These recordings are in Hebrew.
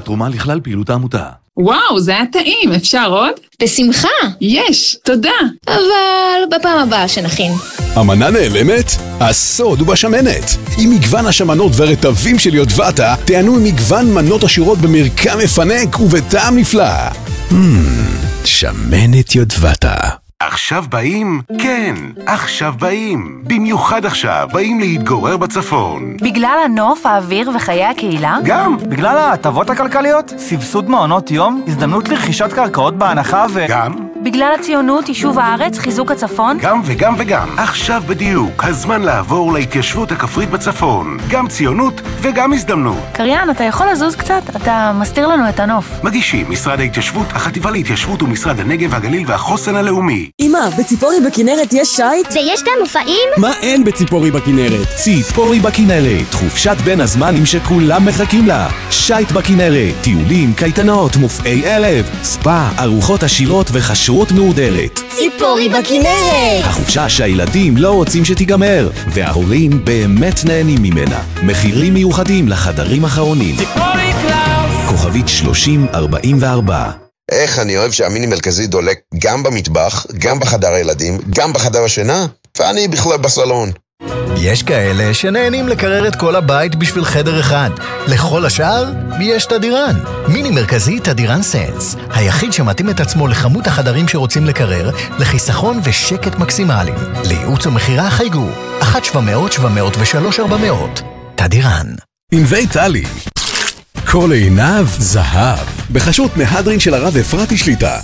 תרומה לכלל פעילות העמותה. וואו, זה היה טעים, אפשר עוד? בשמחה. יש, תודה. אבל בפעם הבאה שנכין. המנה נעלמת? הסוד הוא בשמנת. עם מגוון השמנות ורטבים של יודבטה, תענו עם מגוון מנות עשירות במרקם מפנק ובטעם נפלא. שמנת יודבטה. עכשיו באים? כן, עכשיו באים. במיוחד עכשיו באים להתגורר בצפון. בגלל הנוף, האוויר וחיי הקהילה? גם, בגלל ההטבות הכלכליות, סבסוד מעונות יום, הזדמנות לרכישת קרקעות בהנחה גם? בגלל הציונות, יישוב הארץ, חיזוק הצפון? גם וגם וגם. עכשיו בדיוק, הזמן לעבור להתיישבות הכפרית בצפון. גם ציונות וגם הזדמנות. קריין, אתה יכול לזוז קצת? אתה מסתיר לנו את הנוף. מגישים משרד ההתיישבות, החטיבה להתיישבות ומשרד הנגב, הגליל והחוסן הלאומי. אמא, בציפורי בכנרת יש שייט? ויש גם מופעים? מה אין בציפורי בכנרת? ציפורי בכנרת, חופשת בין הזמנים שכולם מחכים לה. שייט בכנרת, טיולים, קייטנות, מופעי ערב, ספא, ארוחות עשירות וחשרות מהודרת. ציפורי בכנרת! החופשה שהילדים לא רוצים שתיגמר, וההורים באמת נהנים ממנה. מחירים מיוחדים לחדרים אחרונים. ציפורי קלאוס! כוכבית 3044. איך אני אוהב שהמיני מרכזי דולק גם במטבח, גם בחדר הילדים, גם בחדר השינה, ואני בכלל בסלון. יש כאלה שנהנים לקרר את כל הבית בשביל חדר אחד. לכל השאר, יש תדירן. מיני מרכזי תדירן סנס. היחיד שמתאים את עצמו לכמות החדרים שרוצים לקרר, לחיסכון ושקט מקסימליים. לייעוץ ומחירה חייגו. 1-700-703-400. תדירן. ענבי טלי. כל עיניו זהב. בחשות מהדרין של הרב אפרתי שליטה.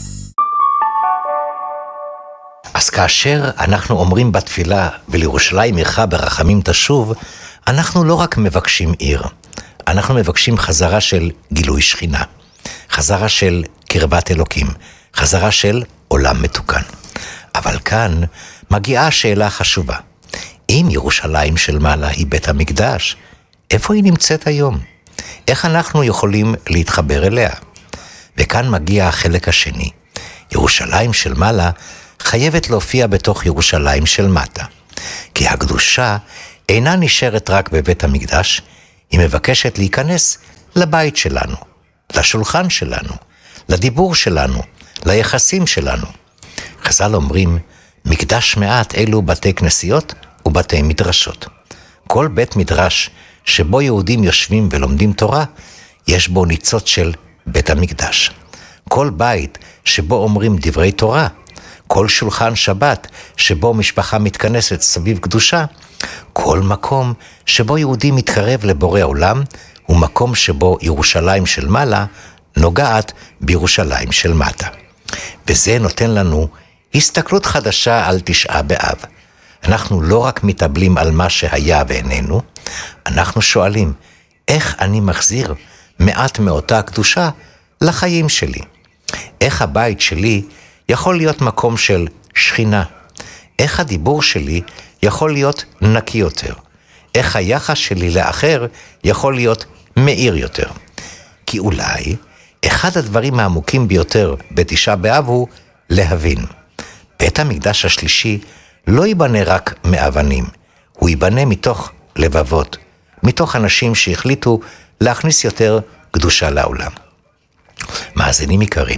אז כאשר אנחנו אומרים בתפילה, ולירושלים עירך ברחמים תשוב, אנחנו לא רק מבקשים עיר, אנחנו מבקשים חזרה של גילוי שכינה, חזרה של קרבת אלוקים, חזרה של עולם מתוקן. אבל כאן מגיעה שאלה חשובה. אם ירושלים של מעלה היא בית המקדש, איפה היא נמצאת היום? איך אנחנו יכולים להתחבר אליה? וכאן מגיע החלק השני. ירושלים של מעלה חייבת להופיע בתוך ירושלים של מטה. כי הקדושה אינה נשארת רק בבית המקדש, היא מבקשת להיכנס לבית שלנו, לשולחן שלנו, לדיבור שלנו, ליחסים שלנו. חז"ל אומרים, מקדש מעט אלו בתי כנסיות ובתי מדרשות. כל בית מדרש שבו יהודים יושבים ולומדים תורה, יש בו ניצוץ של בית המקדש. כל בית שבו אומרים דברי תורה, כל שולחן שבת שבו משפחה מתכנסת סביב קדושה, כל מקום שבו יהודי מתקרב לבורא עולם, הוא מקום שבו ירושלים של מעלה נוגעת בירושלים של מטה. וזה נותן לנו הסתכלות חדשה על תשעה באב. אנחנו לא רק מתאבלים על מה שהיה ואיננו, אנחנו שואלים, איך אני מחזיר מעט מאותה הקדושה לחיים שלי? איך הבית שלי יכול להיות מקום של שכינה? איך הדיבור שלי יכול להיות נקי יותר? איך היחס שלי לאחר יכול להיות מאיר יותר? כי אולי אחד הדברים העמוקים ביותר בתשעה באב הוא להבין. בית המקדש השלישי לא ייבנה רק מאבנים, הוא ייבנה מתוך לבבות, מתוך אנשים שהחליטו להכניס יותר קדושה לעולם. מאזינים יקרים,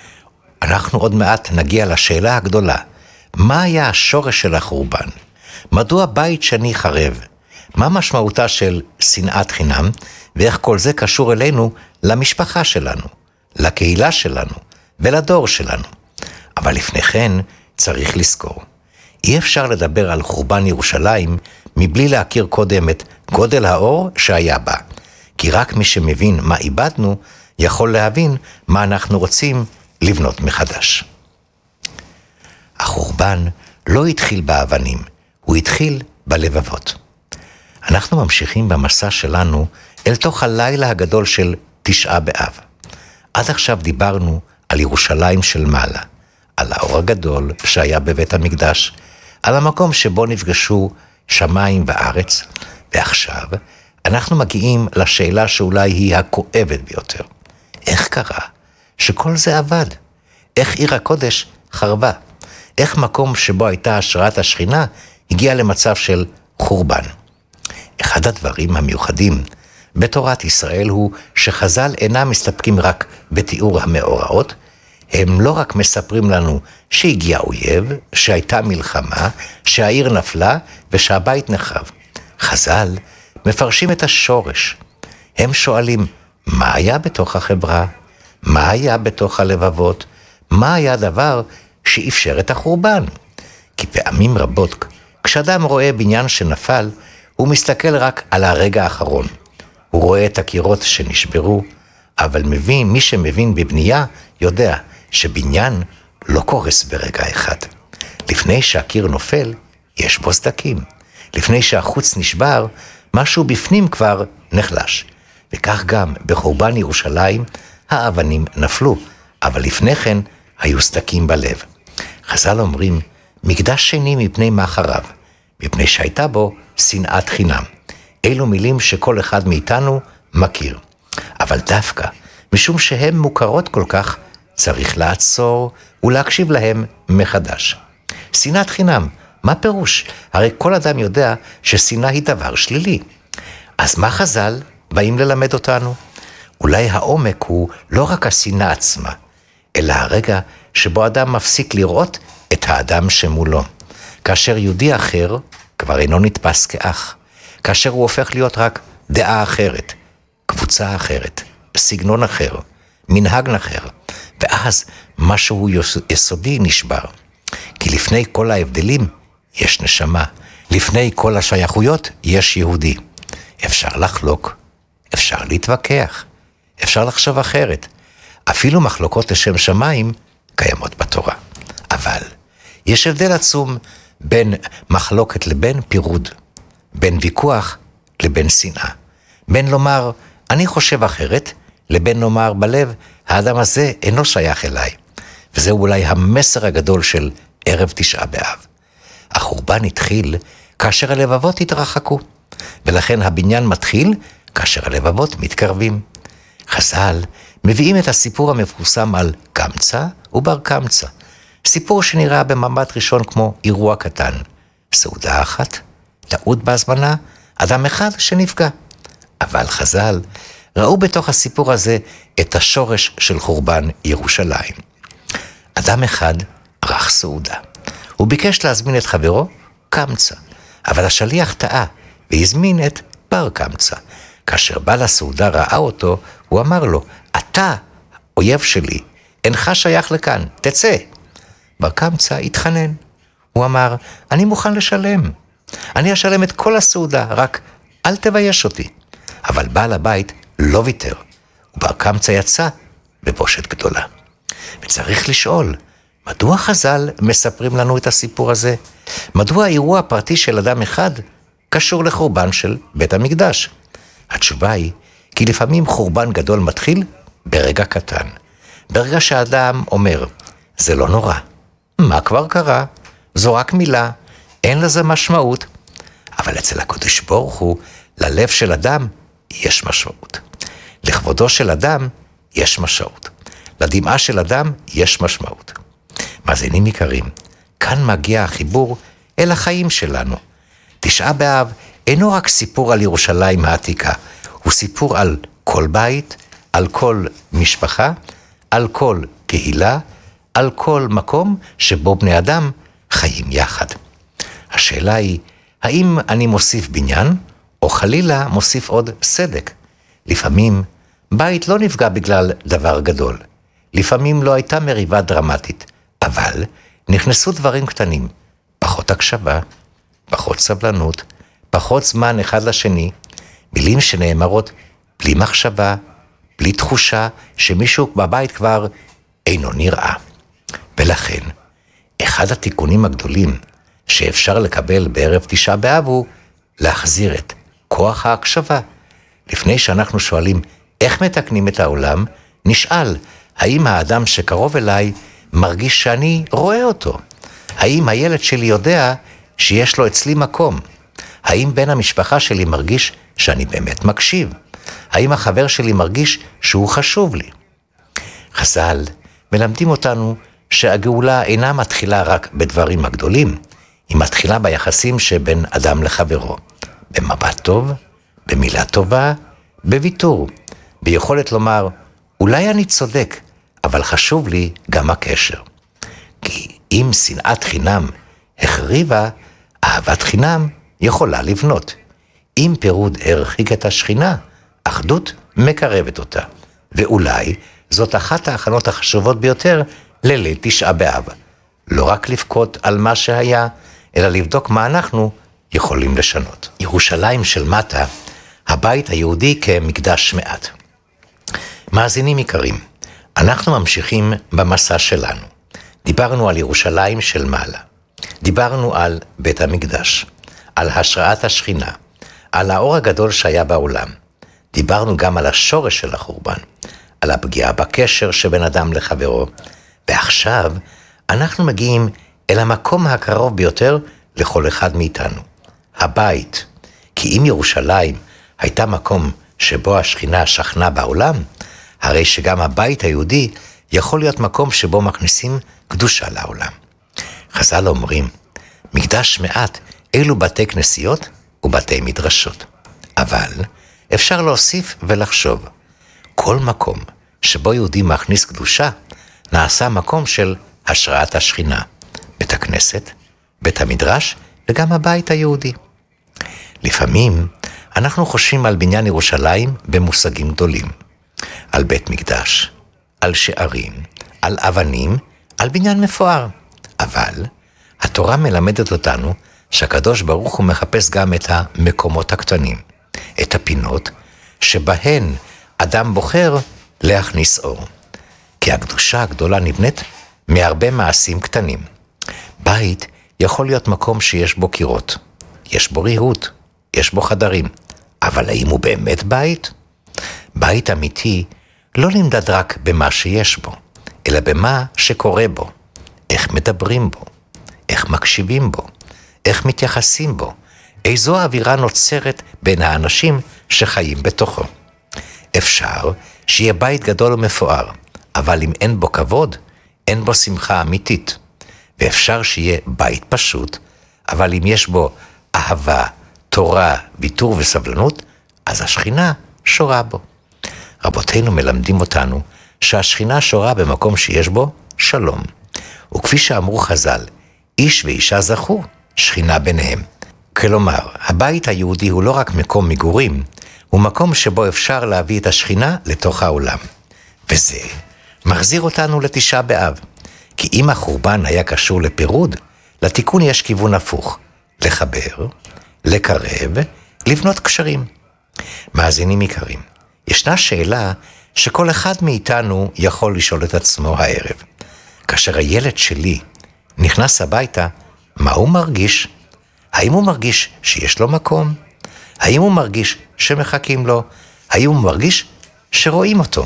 אנחנו עוד מעט נגיע לשאלה הגדולה, מה היה השורש של החורבן? מדוע בית שני חרב? מה משמעותה של שנאת חינם? ואיך כל זה קשור אלינו, למשפחה שלנו, לקהילה שלנו ולדור שלנו? אבל לפני כן צריך לזכור, אי אפשר לדבר על חורבן ירושלים מבלי להכיר קודם את גודל האור שהיה בה. כי רק מי שמבין מה איבדנו, יכול להבין מה אנחנו רוצים לבנות מחדש. החורבן לא התחיל באבנים, הוא התחיל בלבבות. אנחנו ממשיכים במסע שלנו אל תוך הלילה הגדול של תשעה באב. עד עכשיו דיברנו על ירושלים של מעלה, על האור הגדול שהיה בבית המקדש, על המקום שבו נפגשו שמיים וארץ, ועכשיו אנחנו מגיעים לשאלה שאולי היא הכואבת ביותר. איך קרה שכל זה עבד? איך עיר הקודש חרבה? איך מקום שבו הייתה השראת השכינה הגיע למצב של חורבן? אחד הדברים המיוחדים בתורת ישראל הוא שחז"ל אינם מסתפקים רק בתיאור המאורעות, הם לא רק מספרים לנו שהגיע אויב, שהייתה מלחמה, שהעיר נפלה ושהבית נחרב. חז"ל מפרשים את השורש. הם שואלים, מה היה בתוך החברה? מה היה בתוך הלבבות? מה היה הדבר שאפשר את החורבן? כי פעמים רבות, כשאדם רואה בניין שנפל, הוא מסתכל רק על הרגע האחרון. הוא רואה את הקירות שנשברו, אבל מי שמבין בבנייה יודע שבניין לא קורס ברגע אחד. לפני שהקיר נופל, יש בו סדקים. לפני שהחוץ נשבר, משהו בפנים כבר נחלש. וכך גם בחורבן ירושלים, האבנים נפלו, אבל לפני כן היו סדקים בלב. חז"ל אומרים, מקדש שני מפני מה חרב, מפני שהייתה בו שנאת חינם. אלו מילים שכל אחד מאיתנו מכיר. אבל דווקא, משום שהן מוכרות כל כך, צריך לעצור ולהקשיב להם מחדש. שנאת חינם, מה פירוש? הרי כל אדם יודע ששנאה היא דבר שלילי. אז מה חז"ל באים ללמד אותנו? אולי העומק הוא לא רק השנאה עצמה, אלא הרגע שבו אדם מפסיק לראות את האדם שמולו. כאשר יהודי אחר כבר אינו נתפס כאח, כאשר הוא הופך להיות רק דעה אחרת, קבוצה אחרת, סגנון אחר, מנהג אחר, ואז משהו יסודי נשבר. כי לפני כל ההבדלים יש נשמה, לפני כל השייכויות יש יהודי. אפשר לחלוק, אפשר להתווכח, אפשר לחשוב אחרת. אפילו מחלוקות לשם שמיים קיימות בתורה. אבל יש הבדל עצום בין מחלוקת לבין פירוד, בין ויכוח לבין שנאה. בין לומר, אני חושב אחרת, לבין לומר בלב, האדם הזה אינו שייך אליי. וזה אולי המסר הגדול של ערב תשעה באב. החורבן התחיל כאשר הלבבות התרחקו, ולכן הבניין מתחיל כאשר הלבבות מתקרבים. חז"ל מביאים את הסיפור המפורסם על קמצא ובר קמצא. סיפור שנראה במבט ראשון כמו אירוע קטן. סעודה אחת, טעות בהזמנה, אדם אחד שנפגע. אבל חז"ל ראו בתוך הסיפור הזה את השורש של חורבן ירושלים. אדם אחד ערך סעודה. הוא ביקש להזמין את חברו קמצא, אבל השליח טעה והזמין את בר קמצא. כאשר בעל הסעודה ראה אותו, הוא אמר לו, אתה, אויב שלי, אינך שייך לכאן, תצא. בר קמצא התחנן. הוא אמר, אני מוכן לשלם. אני אשלם את כל הסעודה, רק אל תבייש אותי. אבל בעל הבית לא ויתר, ובר קמצא יצא בבושת גדולה. וצריך לשאול, מדוע חז"ל מספרים לנו את הסיפור הזה? מדוע האירוע הפרטי של אדם אחד קשור לחורבן של בית המקדש? התשובה היא, כי לפעמים חורבן גדול מתחיל ברגע קטן. ברגע שהאדם אומר, זה לא נורא. מה כבר קרה? זו רק מילה, אין לזה משמעות. אבל אצל הקדוש ברוך הוא, ללב של אדם יש משמעות. לכבודו של אדם יש משמעות. לדמעה של אדם יש משמעות. מאזינים יקרים, כאן מגיע החיבור אל החיים שלנו. תשעה באב אינו רק סיפור על ירושלים העתיקה, הוא סיפור על כל בית, על כל משפחה, על כל קהילה, על כל מקום שבו בני אדם חיים יחד. השאלה היא, האם אני מוסיף בניין, או חלילה מוסיף עוד סדק? לפעמים בית לא נפגע בגלל דבר גדול. לפעמים לא הייתה מריבה דרמטית, אבל נכנסו דברים קטנים, פחות הקשבה, פחות סבלנות, פחות זמן אחד לשני, מילים שנאמרות בלי מחשבה, בלי תחושה שמישהו בבית כבר אינו נראה. ולכן, אחד התיקונים הגדולים שאפשר לקבל בערב תשעה באב הוא להחזיר את כוח ההקשבה. לפני שאנחנו שואלים איך מתקנים את העולם, נשאל, האם האדם שקרוב אליי מרגיש שאני רואה אותו? האם הילד שלי יודע שיש לו אצלי מקום? האם בן המשפחה שלי מרגיש שאני באמת מקשיב? האם החבר שלי מרגיש שהוא חשוב לי? חז"ל מלמדים אותנו שהגאולה אינה מתחילה רק בדברים הגדולים, היא מתחילה ביחסים שבין אדם לחברו. במבט טוב, במילה טובה, בוויתור, ביכולת לומר, אולי אני צודק, אבל חשוב לי גם הקשר. כי אם שנאת חינם החריבה, אהבת חינם יכולה לבנות. אם פירוד הרחיק את השכינה, אחדות מקרבת אותה. ואולי זאת אחת ההכנות החשובות ביותר לליל תשעה באב. לא רק לבכות על מה שהיה, אלא לבדוק מה אנחנו יכולים לשנות. ירושלים של מטה, הבית היהודי כמקדש מעט. מאזינים יקרים, אנחנו ממשיכים במסע שלנו. דיברנו על ירושלים של מעלה. דיברנו על בית המקדש, על השראת השכינה, על האור הגדול שהיה בעולם. דיברנו גם על השורש של החורבן, על הפגיעה בקשר שבין אדם לחברו. ועכשיו אנחנו מגיעים אל המקום הקרוב ביותר לכל אחד מאיתנו, הבית. כי אם ירושלים הייתה מקום שבו השכינה שכנה בעולם, הרי שגם הבית היהודי יכול להיות מקום שבו מכניסים קדושה לעולם. חז"ל אומרים, מקדש מעט אלו בתי כנסיות ובתי מדרשות. אבל אפשר להוסיף ולחשוב, כל מקום שבו יהודי מכניס קדושה, נעשה מקום של השראת השכינה. בית הכנסת, בית המדרש וגם הבית היהודי. לפעמים אנחנו חושבים על בניין ירושלים במושגים גדולים. על בית מקדש, על שערים, על אבנים, על בניין מפואר. אבל התורה מלמדת אותנו שהקדוש ברוך הוא מחפש גם את המקומות הקטנים, את הפינות שבהן אדם בוחר להכניס אור. כי הקדושה הגדולה נבנית מהרבה מעשים קטנים. בית יכול להיות מקום שיש בו קירות, יש בו ריהוט, יש בו חדרים. אבל האם הוא באמת בית? בית אמיתי לא נמדד רק במה שיש בו, אלא במה שקורה בו, איך מדברים בו, איך מקשיבים בו, איך מתייחסים בו, איזו אווירה נוצרת בין האנשים שחיים בתוכו. אפשר שיהיה בית גדול ומפואר, אבל אם אין בו כבוד, אין בו שמחה אמיתית. ואפשר שיהיה בית פשוט, אבל אם יש בו אהבה, תורה, ויתור וסבלנות, אז השכינה שורה בו. רבותינו מלמדים אותנו שהשכינה שורה במקום שיש בו שלום. וכפי שאמרו חז"ל, איש ואישה זכו, שכינה ביניהם. כלומר, הבית היהודי הוא לא רק מקום מגורים, הוא מקום שבו אפשר להביא את השכינה לתוך העולם. וזה מחזיר אותנו לתשעה באב. כי אם החורבן היה קשור לפירוד, לתיקון יש כיוון הפוך. לחבר, לקרב, לבנות קשרים. מאזינים יקרים, ישנה שאלה שכל אחד מאיתנו יכול לשאול את עצמו הערב. כאשר הילד שלי נכנס הביתה, מה הוא מרגיש? האם הוא מרגיש שיש לו מקום? האם הוא מרגיש שמחכים לו? האם הוא מרגיש שרואים אותו?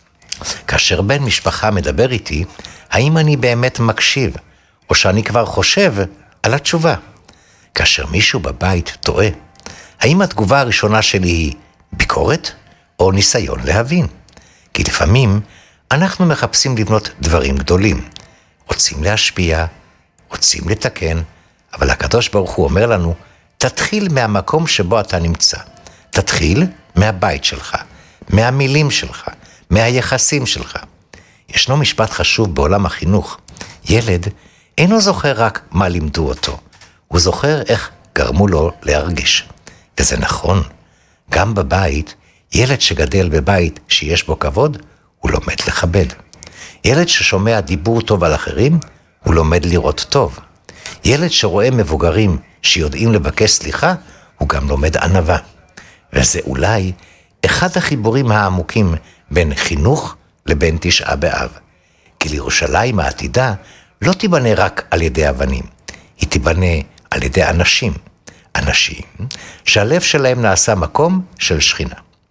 כאשר בן משפחה מדבר איתי, האם אני באמת מקשיב, או שאני כבר חושב על התשובה? כאשר מישהו בבית טועה, האם התגובה הראשונה שלי היא ביקורת או ניסיון להבין? כי לפעמים אנחנו מחפשים לבנות דברים גדולים, רוצים להשפיע, רוצים לתקן, אבל הקדוש ברוך הוא אומר לנו, תתחיל מהמקום שבו אתה נמצא. תתחיל מהבית שלך, מהמילים שלך, מהיחסים שלך. ישנו משפט חשוב בעולם החינוך. ילד אינו זוכר רק מה לימדו אותו, הוא זוכר איך גרמו לו להרגיש. וזה נכון, גם בבית, ילד שגדל בבית שיש בו כבוד, הוא לומד לכבד. ילד ששומע דיבור טוב על אחרים, הוא לומד לראות טוב. ילד שרואה מבוגרים שיודעים לבקש סליחה, הוא גם לומד ענווה. וזה אולי אחד החיבורים העמוקים בין חינוך לבין תשעה באב. כי לירושלים העתידה לא תיבנה רק על ידי אבנים, היא תיבנה על ידי אנשים. אנשים שהלב שלהם נעשה מקום של שכינה.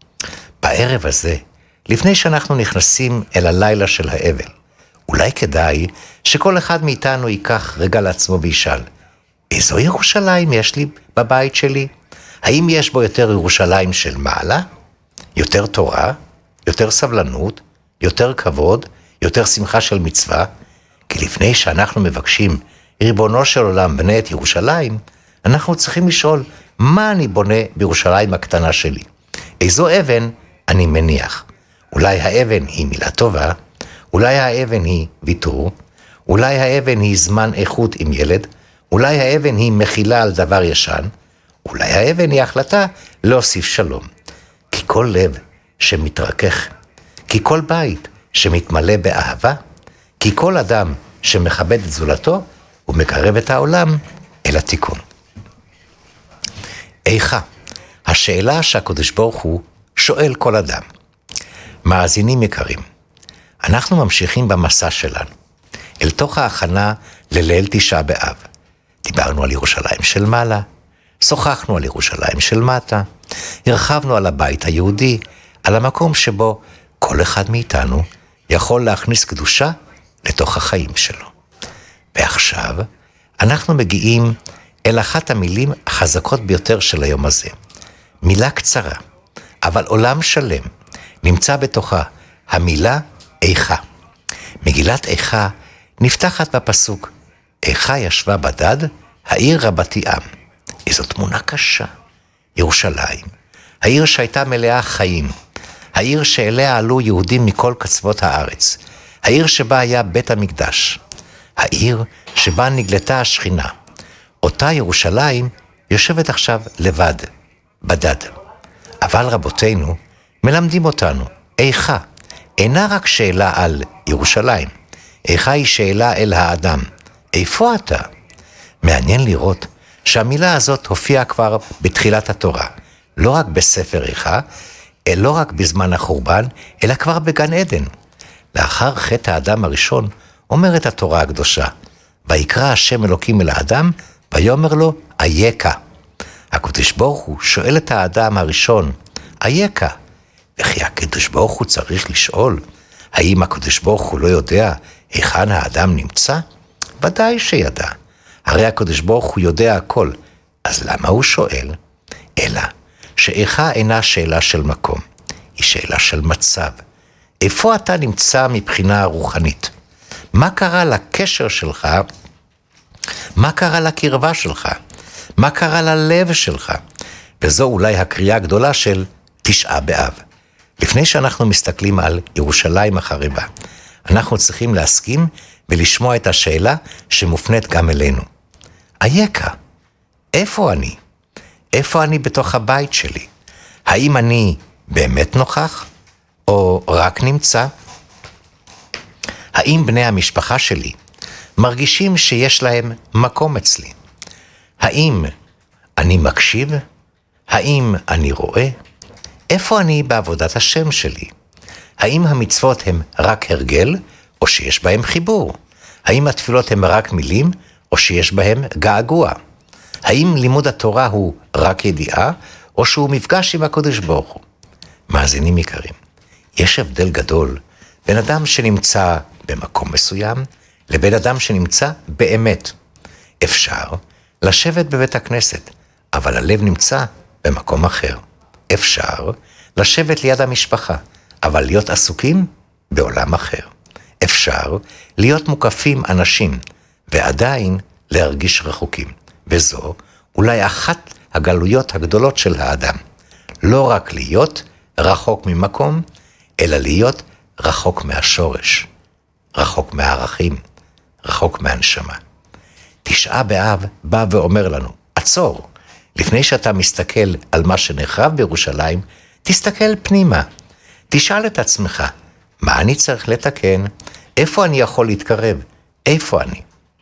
בערב הזה, לפני שאנחנו נכנסים אל הלילה של האבל, אולי כדאי שכל אחד מאיתנו ייקח רגע לעצמו וישאל, איזו ירושלים יש לי בבית שלי? האם יש בו יותר ירושלים של מעלה? יותר תורה? יותר סבלנות? יותר כבוד? יותר שמחה של מצווה? כי לפני שאנחנו מבקשים, ריבונו של עולם בנה את ירושלים, אנחנו צריכים לשאול, מה אני בונה בירושלים הקטנה שלי? איזו אבן אני מניח. אולי האבן היא מילה טובה, אולי האבן היא ויתור, אולי האבן היא זמן איכות עם ילד, אולי האבן היא מחילה על דבר ישן, אולי האבן היא החלטה להוסיף שלום. כי כל לב שמתרכך, כי כל בית שמתמלא באהבה, כי כל אדם שמכבד את זולתו, הוא מקרב את העולם אל התיקון. איכה, השאלה שהקדוש ברוך הוא שואל כל אדם. מאזינים יקרים, אנחנו ממשיכים במסע שלנו, אל תוך ההכנה לליל תשעה באב. דיברנו על ירושלים של מעלה, שוחחנו על ירושלים של מטה, הרחבנו על הבית היהודי, על המקום שבו כל אחד מאיתנו יכול להכניס קדושה לתוך החיים שלו. ועכשיו אנחנו מגיעים אל אחת המילים החזקות ביותר של היום הזה. מילה קצרה, אבל עולם שלם נמצא בתוכה, המילה איכה. מגילת איכה נפתחת בפסוק, איכה ישבה בדד, העיר רבתי עם. איזו תמונה קשה. ירושלים, העיר שהייתה מלאה חיים, העיר שאליה עלו יהודים מכל קצוות הארץ, העיר שבה היה בית המקדש, העיר שבה נגלתה השכינה. אותה ירושלים יושבת עכשיו לבד, בדד. אבל רבותינו מלמדים אותנו, איכה אינה רק שאלה על ירושלים, איכה היא שאלה אל האדם, איפה אתה? מעניין לראות שהמילה הזאת הופיעה כבר בתחילת התורה, לא רק בספר איכה, לא רק בזמן החורבן, אלא כבר בגן עדן. לאחר חטא האדם הראשון, אומרת התורה הקדושה, ויקרא השם אלוקים אל האדם, ויאמר לו, אייכה. הקדוש ברוך הוא שואל את האדם הראשון, אייכה. וכי הקדוש ברוך הוא צריך לשאול, האם הקדוש ברוך הוא לא יודע היכן האדם נמצא? ודאי שידע. הרי הקדוש ברוך הוא יודע הכל, אז למה הוא שואל? אלא שאיכה אינה שאלה של מקום, היא שאלה של מצב. איפה אתה נמצא מבחינה רוחנית? מה קרה לקשר שלך? מה קרה לקרבה שלך? מה קרה ללב שלך? וזו אולי הקריאה הגדולה של תשעה באב. לפני שאנחנו מסתכלים על ירושלים החרבה, אנחנו צריכים להסכים ולשמוע את השאלה שמופנית גם אלינו. אייכה, איפה אני? איפה אני בתוך הבית שלי? האם אני באמת נוכח? או רק נמצא? האם בני המשפחה שלי מרגישים שיש להם מקום אצלי? האם אני מקשיב? האם אני רואה? איפה אני בעבודת השם שלי? האם המצוות הם רק הרגל, או שיש בהם חיבור? האם התפילות הם רק מילים, או שיש בהם געגוע? האם לימוד התורה הוא רק ידיעה, או שהוא מפגש עם הקדוש ברוך הוא? מאזינים יקרים, יש הבדל גדול בין אדם שנמצא במקום מסוים, לבין אדם שנמצא באמת. אפשר לשבת בבית הכנסת, אבל הלב נמצא במקום אחר. אפשר לשבת ליד המשפחה, אבל להיות עסוקים בעולם אחר. אפשר להיות מוקפים אנשים, ועדיין להרגיש רחוקים. וזו אולי אחת הגלויות הגדולות של האדם. לא רק להיות רחוק ממקום, אלא להיות רחוק מהשורש, רחוק מהערכים, רחוק מהנשמה. תשעה באב בא ואומר לנו, עצור, לפני שאתה מסתכל על מה שנחרב בירושלים, תסתכל פנימה. תשאל את עצמך, מה אני צריך לתקן? איפה אני יכול להתקרב? איפה אני?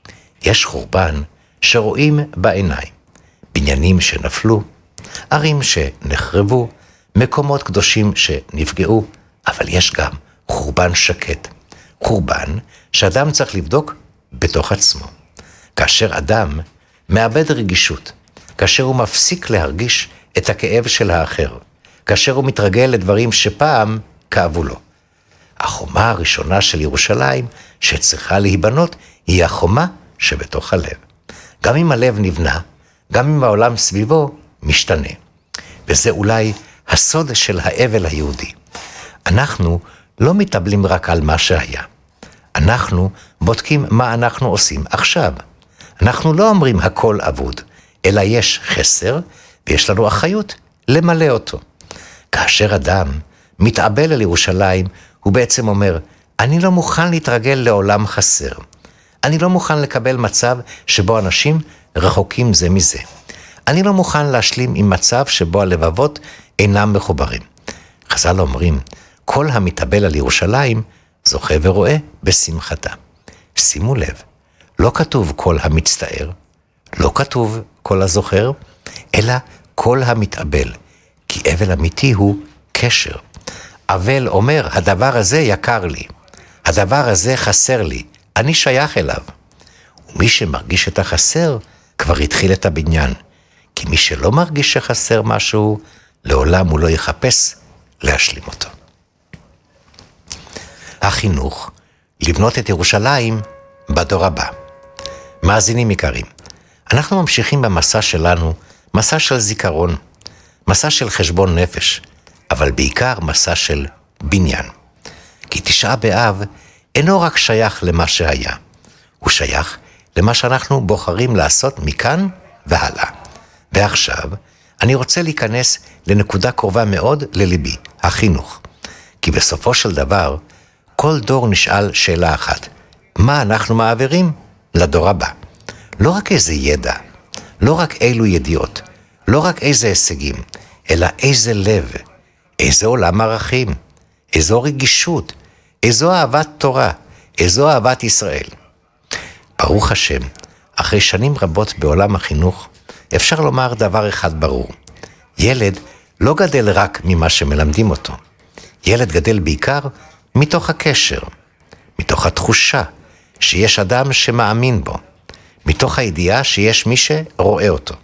יש חורבן שרואים בעיניים. בניינים שנפלו, ערים שנחרבו, מקומות קדושים שנפגעו, אבל יש גם חורבן שקט. חורבן שאדם צריך לבדוק בתוך עצמו. כאשר אדם מאבד רגישות, כאשר הוא מפסיק להרגיש את הכאב של האחר, כאשר הוא מתרגל לדברים שפעם כאבו לו. החומה הראשונה של ירושלים שצריכה להיבנות היא החומה שבתוך הלב. גם אם הלב נבנה, גם אם העולם סביבו משתנה. וזה אולי הסוד של האבל היהודי. אנחנו לא מתאבלים רק על מה שהיה. אנחנו בודקים מה אנחנו עושים עכשיו. אנחנו לא אומרים הכל אבוד, אלא יש חסר ויש לנו אחריות למלא אותו. כאשר אדם מתאבל על ירושלים, הוא בעצם אומר, אני לא מוכן להתרגל לעולם חסר. אני לא מוכן לקבל מצב שבו אנשים רחוקים זה מזה. אני לא מוכן להשלים עם מצב שבו הלבבות אינם מחוברים. חז"ל אומרים, כל המתאבל על ירושלים זוכה ורואה בשמחתה. שימו לב, לא כתוב כל המצטער, לא כתוב כל הזוכר, אלא כל המתאבל, כי אבל אמיתי הוא קשר. אבל אומר, הדבר הזה יקר לי, הדבר הזה חסר לי, אני שייך אליו. ומי שמרגיש את החסר, כבר התחיל את הבניין. כי מי שלא מרגיש שחסר משהו, לעולם הוא לא יחפש להשלים אותו. החינוך, לבנות את ירושלים בדור הבא. מאזינים יקרים, אנחנו ממשיכים במסע שלנו, מסע של זיכרון, מסע של חשבון נפש, אבל בעיקר מסע של בניין. כי תשעה באב אינו רק שייך למה שהיה, הוא שייך למה שאנחנו בוחרים לעשות מכאן והלאה. ועכשיו אני רוצה להיכנס לנקודה קרובה מאוד לליבי, החינוך. כי בסופו של דבר, כל דור נשאל שאלה אחת, מה אנחנו מעבירים לדור הבא? לא רק איזה ידע, לא רק אילו ידיעות, לא רק איזה הישגים, אלא איזה לב, איזה עולם ערכים, איזו רגישות, איזו אהבת תורה, איזו אהבת ישראל. ברוך השם, אחרי שנים רבות בעולם החינוך, אפשר לומר דבר אחד ברור. ילד לא גדל רק ממה שמלמדים אותו. ילד גדל בעיקר מתוך הקשר, מתוך התחושה שיש אדם שמאמין בו, מתוך הידיעה שיש מי שרואה אותו.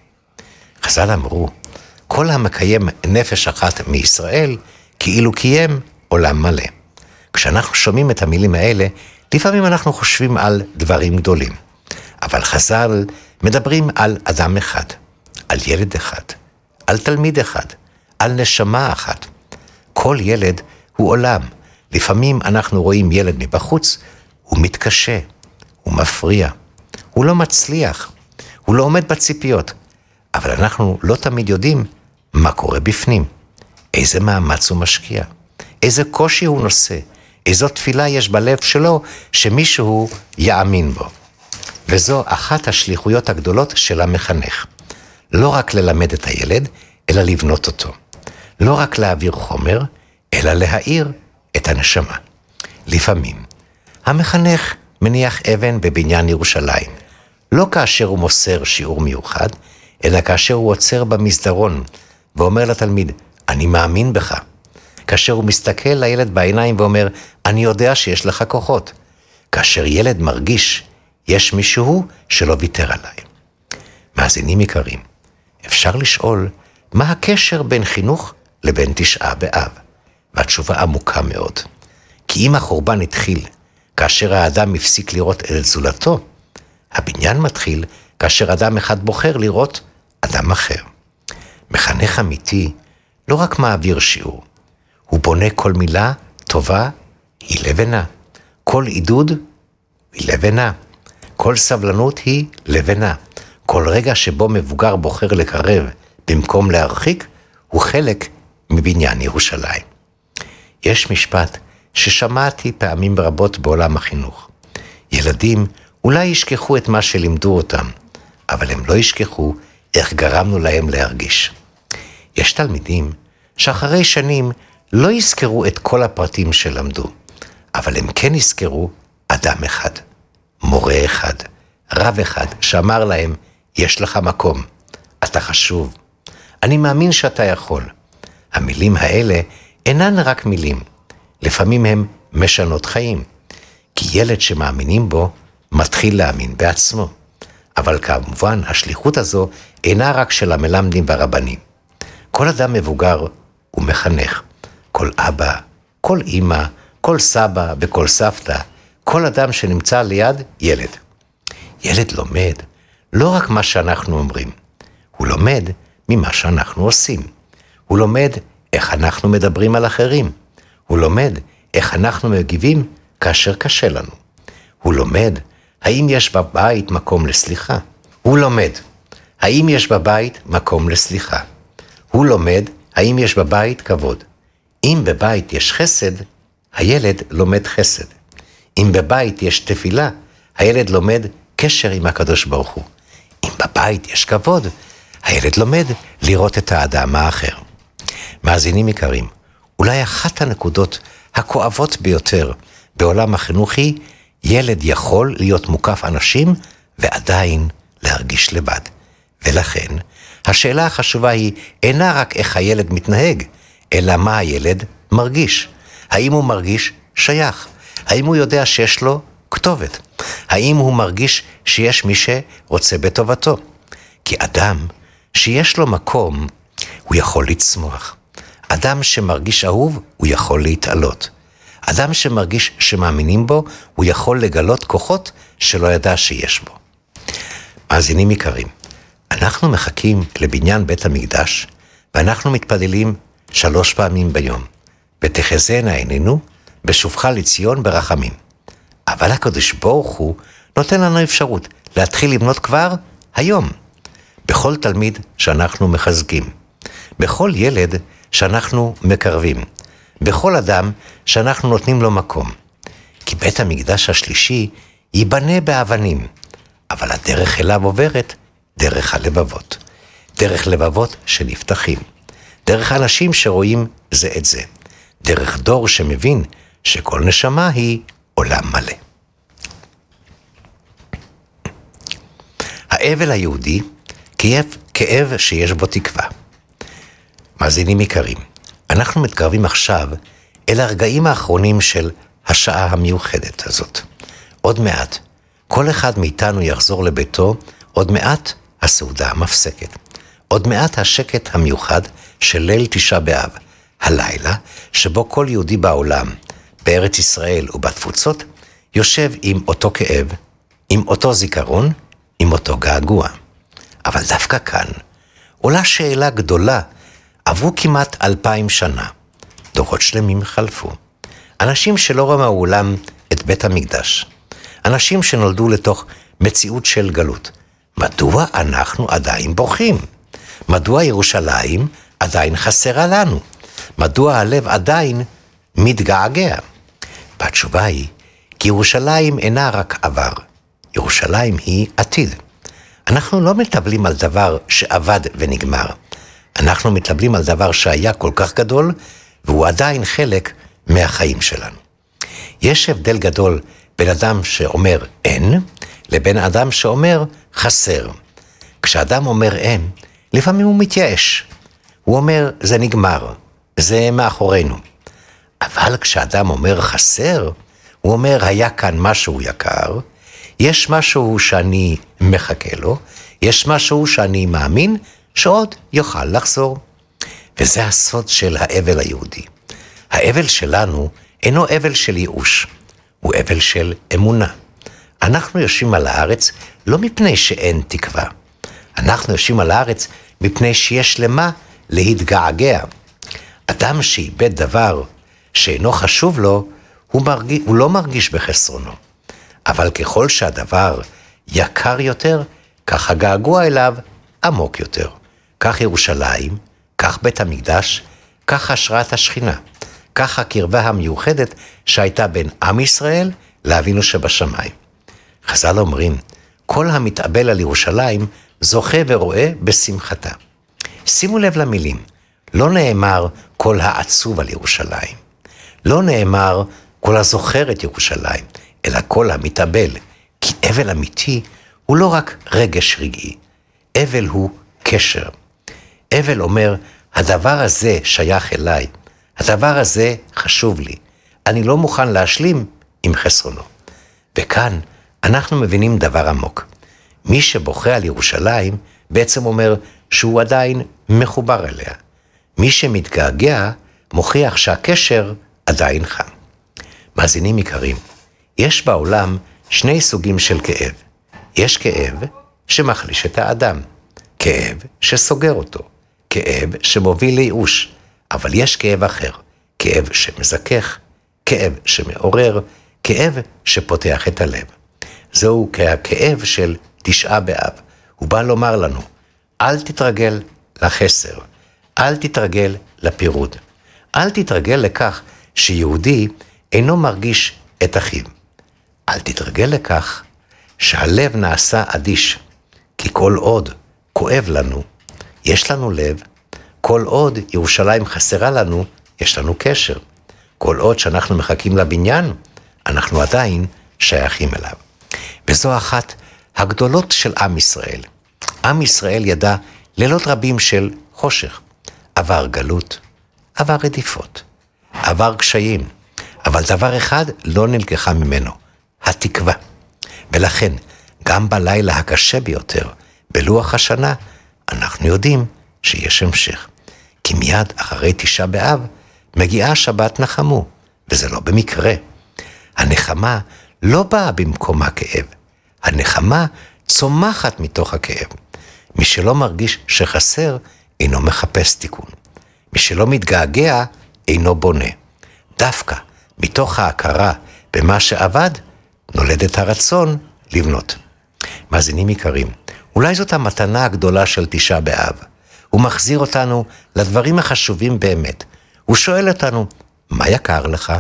חז"ל אמרו, כל המקיים נפש אחת מישראל, כאילו קיים עולם מלא. כשאנחנו שומעים את המילים האלה, לפעמים אנחנו חושבים על דברים גדולים. אבל חז"ל מדברים על אדם אחד, על ילד אחד, על תלמיד אחד, על נשמה אחת. כל ילד הוא עולם. לפעמים אנחנו רואים ילד מבחוץ, הוא מתקשה, הוא מפריע, הוא לא מצליח, הוא לא עומד בציפיות. אבל אנחנו לא תמיד יודעים מה קורה בפנים, איזה מאמץ הוא משקיע, איזה קושי הוא נושא, איזו תפילה יש בלב שלו שמישהו יאמין בו. וזו אחת השליחויות הגדולות של המחנך. לא רק ללמד את הילד, אלא לבנות אותו. לא רק להעביר חומר, אלא להאיר את הנשמה. לפעמים, המחנך מניח אבן בבניין ירושלים, לא כאשר הוא מוסר שיעור מיוחד, אלא כאשר הוא עוצר במסדרון, ואומר לתלמיד, אני מאמין בך. כאשר הוא מסתכל לילד בעיניים ואומר, אני יודע שיש לך כוחות. כאשר ילד מרגיש, יש מישהו שלא ויתר עליי. מאזינים יקרים, אפשר לשאול, מה הקשר בין חינוך לבין תשעה באב? והתשובה עמוקה מאוד. כי אם החורבן התחיל, כאשר האדם הפסיק לראות את זולתו, הבניין מתחיל כאשר אדם אחד בוחר לראות אדם אחר. מחנך אמיתי לא רק מעביר שיעור, הוא בונה כל מילה טובה היא לבנה, כל עידוד היא לבנה, כל סבלנות היא לבנה, כל רגע שבו מבוגר בוחר לקרב במקום להרחיק, הוא חלק מבניין ירושלים. יש משפט ששמעתי פעמים רבות בעולם החינוך. ילדים אולי ישכחו את מה שלימדו אותם, אבל הם לא ישכחו איך גרמנו להם להרגיש. יש תלמידים שאחרי שנים לא יזכרו את כל הפרטים שלמדו, אבל הם כן יזכרו אדם אחד, מורה אחד, רב אחד, שאמר להם, יש לך מקום, אתה חשוב, אני מאמין שאתה יכול. המילים האלה אינן רק מילים, לפעמים הם משנות חיים, כי ילד שמאמינים בו מתחיל להאמין בעצמו. אבל כמובן השליחות הזו אינה רק של המלמדים והרבנים. כל אדם מבוגר הוא מחנך, כל אבא, כל אמא, כל סבא וכל סבתא, כל אדם שנמצא ליד ילד. ילד לומד לא רק מה שאנחנו אומרים, הוא לומד ממה שאנחנו עושים. הוא לומד איך אנחנו מדברים על אחרים. הוא לומד איך אנחנו מגיבים כאשר קשה לנו. הוא לומד האם יש בבית מקום לסליחה. הוא לומד האם יש בבית מקום לסליחה. הוא לומד האם יש בבית כבוד. אם בבית יש חסד, הילד לומד חסד. אם בבית יש תפילה, הילד לומד קשר עם הקדוש ברוך הוא. אם בבית יש כבוד, הילד לומד לראות את האדם האחר. מאזינים יקרים, אולי אחת הנקודות הכואבות ביותר בעולם החינוך היא, ילד יכול להיות מוקף אנשים ועדיין להרגיש לבד. ולכן, השאלה החשובה היא אינה רק איך הילד מתנהג, אלא מה הילד מרגיש. האם הוא מרגיש שייך? האם הוא יודע שיש לו כתובת? האם הוא מרגיש שיש מי שרוצה בטובתו? כי אדם שיש לו מקום, הוא יכול לצמוח. אדם שמרגיש אהוב, הוא יכול להתעלות. אדם שמרגיש שמאמינים בו, הוא יכול לגלות כוחות שלא ידע שיש בו. מאזינים יקרים, אנחנו מחכים לבניין בית המקדש, ואנחנו מתפללים 3 פעמים ביום. ותחזינה עינינו בשובך לציון ברחמים. אבל הקדוש ברוך הוא נותן לנו אפשרות להתחיל לבנות כבר היום. בכל תלמיד שאנחנו מחזקים. בכל ילד שאנחנו מקרבים. בכל אדם שאנחנו נותנים לו מקום. כי בית המקדש השלישי ייבנה באבנים. אבל הדרך אליו עוברת דרך הלבבות. דרך לבבות שנפתחים. דרך אנשים שרואים זה את זה. דרך דור שמבין שכל נשמה היא עולם מלא. האבל היהודי כאב שיש בו תקווה. מאזינים יקרים, אנחנו מתקרבים עכשיו אל הרגעים האחרונים של השעה המיוחדת הזאת. עוד מעט, כל אחד מאיתנו יחזור לביתו, עוד מעט הסעודה המפסקת. עוד מעט השקט המיוחד של ליל 9 באב, הלילה שבו כל יהודי בעולם, בארץ ישראל ובתפוצות, יושב עם אותו כאב, עם אותו זיכרון, עם אותו געגוע. אבל דווקא כאן עולה שאלה גדולה, עברו כמעט 2000 שנה, דורות שלמים חלפו. אנשים שלא ראו מעולם את בית המקדש, אנשים שנולדו לתוך מציאות של גלות. מדוע אנחנו עדיין בוכים? מדוע ירושלים עדיין חסרה לנו? מדוע הלב עדיין מתגעגע? והתשובה היא, כי ירושלים אינה רק עבר, ירושלים היא עתיד. אנחנו לא מטבלים על דבר שעבד ונגמר. אנחנו מטבלים על דבר שהיה כל כך גדול, והוא עדיין חלק מהחיים שלנו. יש הבדל גדול בין אדם שאומר אין, לבין אדם שאומר חסר. כשאדם אומר אין, לפעמים הוא מתייאש. הוא אומר זה נגמר, זה מאחורינו. אבל כשאדם אומר חסר, הוא אומר היה כאן משהו יקר, יש משהו שאני מחכה לו, יש משהו שאני מאמין שעוד יוכל לחזור. וזה הסוד של האבל היהודי. האבל שלנו אינו אבל של ייאוש, הוא אבל של אמונה. אנחנו יושבים על הארץ לא מפני שאין תקווה. אנחנו יושבים על הארץ מפני שיש למה להתגעגע. אדם שאיבד דבר שאינו חשוב לו, הוא לא מרגיש בחסרונו. אבל ככל שהדבר יקר יותר, כך הגעגוע אליו עמוק יותר. כך ירושלים, כך בית המקדש, כך השראת השכינה. כך הקרבה המיוחדת שהייתה בין עם ישראל לאבינו שבשמיים. חז"ל אומרים, כל המתאבל על ירושלים זוכה ורואה בשמחתה. שימו לב למילים, לא נאמר כל העצוב על ירושלים. לא נאמר כל הזוכר את ירושלים, אלא כל המתאבל. כי אבל אמיתי הוא לא רק רגש רגעי, אבל הוא קשר. אבל אומר, הדבר הזה שייך אליי, הדבר הזה חשוב לי, אני לא מוכן להשלים עם חסרונו. וכאן אנחנו מבינים דבר עמוק. מי שבוכה על ירושלים בעצם אומר שהוא עדיין מחובר אליה. מי שמתגעגע מוכיח שהקשר עדיין חם. מאזינים יקרים, יש בעולם 2 סוגים של כאב. יש כאב שמחליש את האדם, כאב שסוגר אותו, כאב שמוביל לייאוש, אבל יש כאב אחר, כאב שמזכך, כאב שמעורר, כאב שפותח את הלב. זהו הכאב של 9 באב. הוא בא לומר לנו, אל תתרגל לחסר, אל תתרגל לפירוד. אל תתרגל לכך שיהודי אינו מרגיש את אחיו. אל תתרגל לכך שהלב נעשה אדיש, כי כל עוד כואב לנו, יש לנו לב, כל עוד ירושלים חסרה לנו, יש לנו קשר. כל עוד שאנחנו מחכים לבניין, אנחנו עדיין שייכים אליו. וזו אחת הגדולות של עם ישראל. עם ישראל ידע לילות רבים של חושך, עבר גלות, עבר רדיפות, עבר קשיים, אבל דבר אחד לא נלקחה ממנו, התקווה. ולכן, גם בלילה הקשה ביותר, בלוח השנה, אנחנו יודעים שיש המשך. כי מיד אחרי 9 באב, מגיעה שבת נחמו, וזה לא במקרה. הנחמה לא באה במקום הכאב, הנחמה צומחת מתוך הכאב. מי שלא מרגיש שחסר, אינו מחפש תיקון. מי שלא מתגעגע, אינו בונה. דווקא מתוך ההכרה במה שעבד, נולדת הרצון לבנות. מאזינים יקרים, אולי זאת המתנה הגדולה של 9 באב. הוא מחזיר אותנו לדברים החשובים באמת. הוא שואל אותנו, מה יקר לך?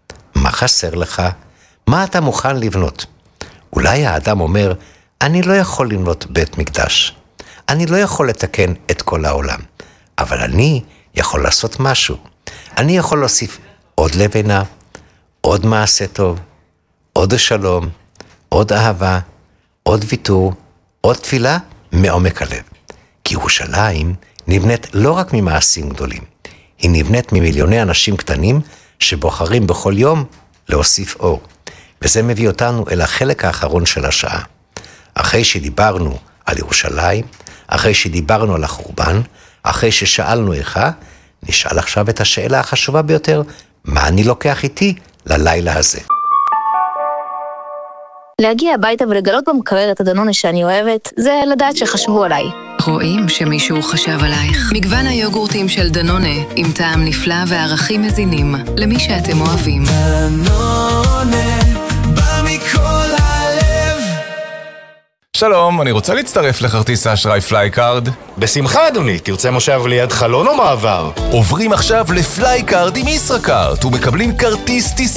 מה חסר לך? מה אתה מוכן לבנות? אולי האדם אומר, אני לא יכול לבנות בית מקדש. אני לא יכול לתקן את כל העולם. אבל אני יכול לעשות משהו. אני יכול להוסיף עוד לבנה, עוד מעשה טוב, עוד שלום, עוד אהבה, עוד ויתור, עוד תפילה מעומק הלב. כי ירושלים נבנית לא רק ממעשים גדולים, היא נבנית ממיליוני אנשים קטנים שבוחרים בכל יום להוסיף אור. וזה מביא אותנו אל החלק האחרון של השעה. אחרי שדיברנו על ירושלים, אחרי שדיברנו על החורבן, אחרי ששאלנו איך, נשאל עכשיו את השאלה החשובה ביותר, מה אני לוקח איתי ללילה הזה? להגיע הביתה ולגלות במקרר את הדנונה שאני אוהבת, זה לדעת שחשבו עליי. רואים שמישהו חשב עלייך. מגוון היוגורטים של דנונה, עם טעם נפלא וערכים מזינים, למי שאתם אוהבים. דנונה, בא מכל הלב. שלום, אני רוצה להצטרף לכרטיס האשראי פלייקארד. בשמחה אדוני, תרצה מושב ליד חלון או מעבר? עוברים עכשיו לפלייקארד עם ישראכרט ומקבלים כרטיס טיסה